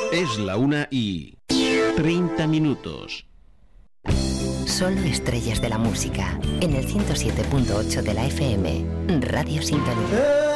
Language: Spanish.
Es la 1:30. Solo estrellas de la música en el 107.8 de la FM, Radio Sintonía.